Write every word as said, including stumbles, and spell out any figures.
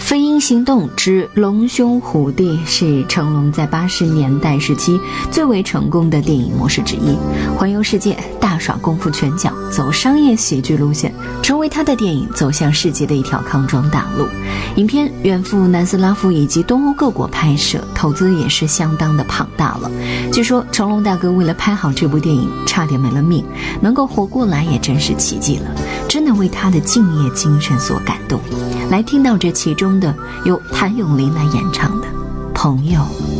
飞鹰行动之龙兄虎弟是成龙在八十年代时期最为成功的电影模式之一，环游世界，大耍功夫拳脚，走商业喜剧路线，成为他的电影走向世界的一条康庄大路。影片远赴南斯拉夫以及东欧各国拍摄，投资也是相当的庞大了。据说成龙大哥为了拍好这部电影差点没了命，能够活过来也真是奇迹了，真的为他的敬业精神所感动。来听到这其中的由谭咏麟来演唱的《朋友》。